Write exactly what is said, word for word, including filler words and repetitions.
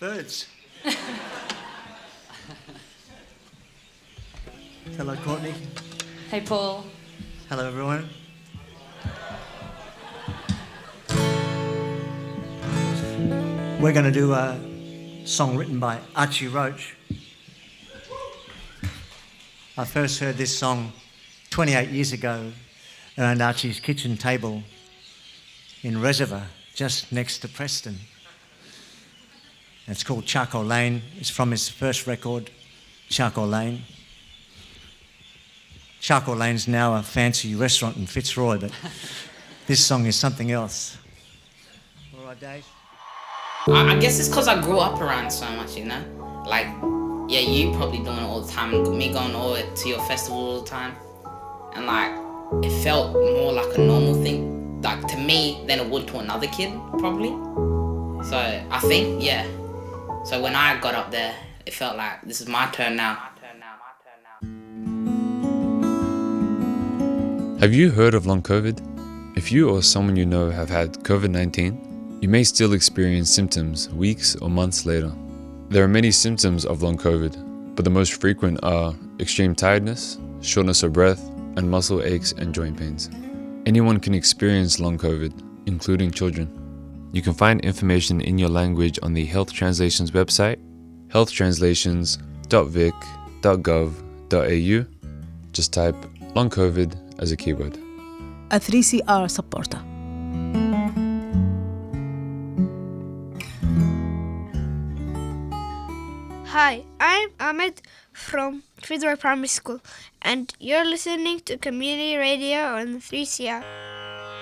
birds. Hello, Courtney. Hey, Paul. Hello, everyone. We're going to do a song written by Archie Roach. I first heard this song twenty-eight years ago around Archie's kitchen table in Reservoir, just next to Preston. It's called Charcoal Lane. It's from his first record, Charcoal Lane. Charcoal Lane's now a fancy restaurant in Fitzroy, but this song is something else. All right, Dave? I, I guess it's because I grew up around so much, you know? Like, yeah, you probably doing it all the time, me going all to your festival all the time. And like, it felt more like a normal thing, like to me, than it would to another kid, probably. So I think, yeah. So when I got up there, it felt like, this is my turn now. Have you heard of long COVID? If you or someone you know have had COVID nineteen, you may still experience symptoms weeks or months later. There are many symptoms of long COVID, but the most frequent are extreme tiredness, shortness of breath, and muscle aches and joint pains. Anyone can experience long COVID, including children. You can find information in your language on the Health Translations website, health translations dot vic dot gov dot a u. Just type long COVID as a keyword. A three C R supporter. Hi, I'm Ahmed from Fitzroy Primary School, and you're listening to Community Radio on three C R.